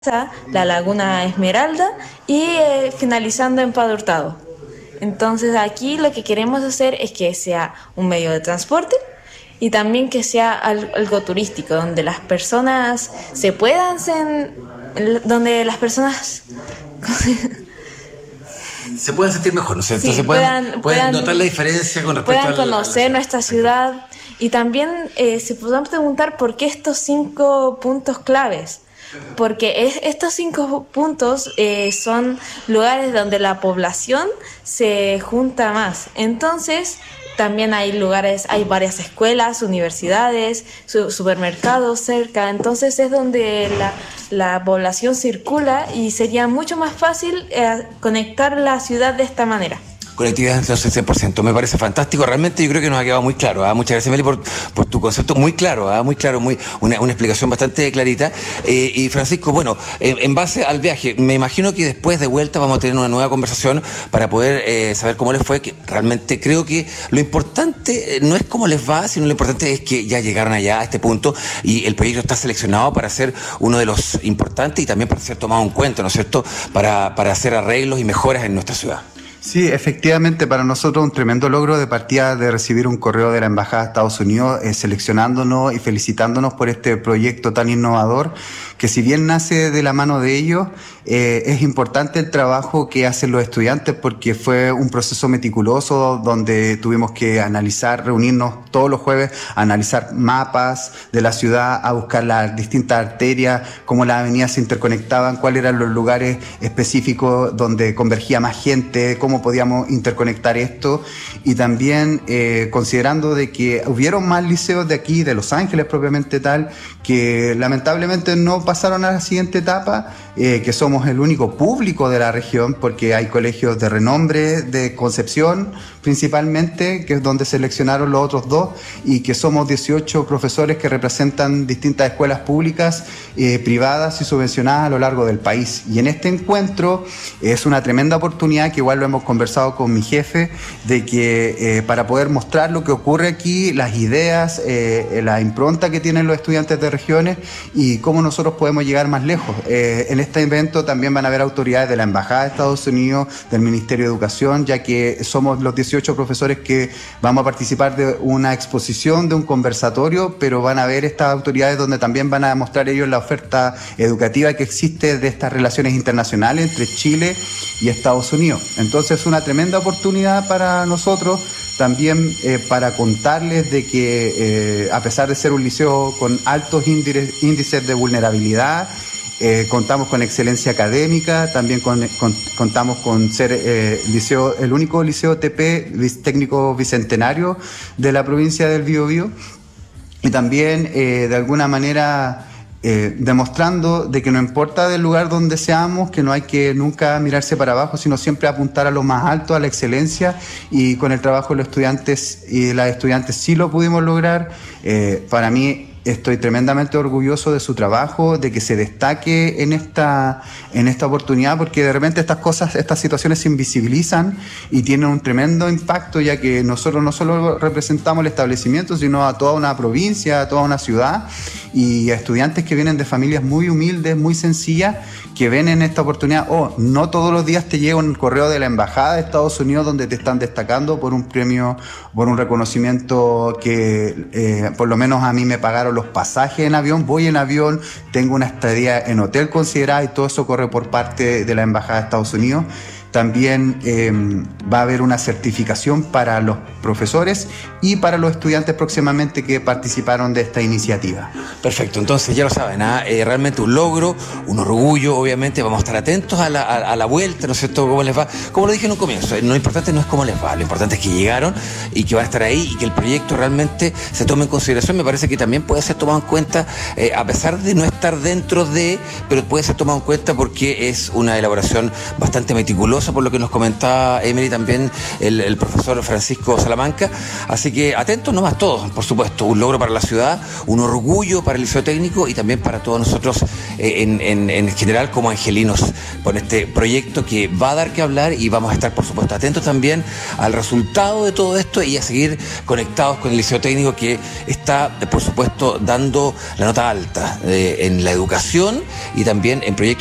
la Laguna Esmeralda y finalizando en Padre Hurtado. Entonces aquí lo que queremos hacer es que sea un medio de transporte y también que sea algo turístico, donde las personas se puedan, donde las personas se pueden sentir mejor, ¿no es cierto? sí, Se pueden notar la diferencia con respecto puedan conocer nuestra ciudad y también se podrán preguntar por qué estos 5 puntos claves. Porque estos 5 puntos son lugares donde la población se junta más. Entonces, también hay lugares, hay varias escuelas, universidades, supermercados cerca. Entonces es donde la población circula y sería mucho más fácil conectar la ciudad de esta manera. Conectividad entonces 100%, me parece fantástico, realmente yo creo que nos ha quedado muy claro, muchas gracias Meli por tu concepto, muy claro, una explicación bastante clarita, y Francisco, bueno, en base al viaje, me imagino que después de vuelta vamos a tener una nueva conversación para poder saber cómo les fue, que realmente creo que lo importante no es cómo les va, sino lo importante es que ya llegaron allá a este punto y el proyecto está seleccionado para ser uno de los importantes y también para ser tomado en cuenta, ¿no es cierto?, para hacer arreglos y mejoras en nuestra ciudad. Sí, efectivamente, para nosotros un tremendo logro de partida de recibir un correo de la Embajada de Estados Unidos seleccionándonos y felicitándonos por este proyecto tan innovador, que si bien nace de la mano de ellos, es importante el trabajo que hacen los estudiantes porque fue un proceso meticuloso donde tuvimos que analizar, reunirnos todos los jueves, analizar mapas de la ciudad, a buscar las distintas arterias, cómo las avenidas se interconectaban, cuáles eran los lugares específicos donde convergía más gente, cómo podíamos interconectar esto y también considerando de que hubieron más liceos de aquí, de Los Ángeles propiamente tal, que lamentablemente no pasaron a la siguiente etapa, que somos el único público de la región porque hay colegios de renombre de Concepción principalmente, que es donde seleccionaron los otros 2 y que somos 18 profesores que representan distintas escuelas públicas, privadas y subvencionadas a lo largo del país. Y en este encuentro es una tremenda oportunidad que igual lo hemos conversado con mi jefe, de que para poder mostrar lo que ocurre aquí, las ideas, la impronta que tienen los estudiantes de regiones y cómo nosotros podemos llegar más lejos. En este evento también van a haber autoridades de la Embajada de Estados Unidos, del Ministerio de Educación, ya que somos los 18 profesores que vamos a participar de una exposición, de un conversatorio, pero van a haber estas autoridades donde también van a mostrar ellos la oferta educativa que existe de estas relaciones internacionales entre Chile y Estados Unidos. Entonces es una tremenda oportunidad para nosotros, también para contarles de que a pesar de ser un liceo con altos índices de vulnerabilidad, contamos con excelencia académica, también contamos con ser el único liceo TP técnico bicentenario de la provincia del Biobío y también de alguna manera demostrando de que no importa del lugar donde seamos, que no hay que nunca mirarse para abajo, sino siempre apuntar a lo más alto, a la excelencia, y con el trabajo de los estudiantes y las estudiantes sí lo pudimos lograr. Para mí estoy tremendamente orgulloso de su trabajo, de que se destaque en esta oportunidad, porque de repente estas situaciones se invisibilizan y tienen un tremendo impacto, ya que nosotros no solo representamos el establecimiento, sino a toda una provincia, a toda una ciudad, y a estudiantes que vienen de familias muy humildes, muy sencillas, que ven en esta oportunidad, no todos los días te llega un correo de la Embajada de Estados Unidos donde te están destacando por un premio, por un reconocimiento que por lo menos a mí me pagaron los pasajes en avión, voy en avión, tengo una estadía en hotel considerada y todo eso corre por parte de la Embajada de Estados Unidos. También va a haber una certificación para los profesores y para los estudiantes próximamente que participaron de esta iniciativa. Perfecto, entonces ya lo saben, realmente un logro, un orgullo, obviamente vamos a estar atentos a la vuelta, ¿no es cierto?, cómo les va. Como lo dije en un comienzo, lo importante no es cómo les va, lo importante es que llegaron y que van a estar ahí y que el proyecto realmente se tome en consideración. Me parece que también puede ser tomado en cuenta, a pesar de no estar dentro de, pero puede ser tomado en cuenta porque es una elaboración bastante meticulosa valiosa por lo que nos comentaba Emily, también el profesor Francisco Salamanca. Así que atentos nomás todos, por supuesto, un logro para la ciudad, un orgullo para el Liceo Técnico y también para todos nosotros en general como angelinos por este proyecto que va a dar que hablar, y vamos a estar, por supuesto, atentos también al resultado de todo esto y a seguir conectados con el Liceo Técnico, que está, por supuesto, dando la nota alta en la educación y también en proyectos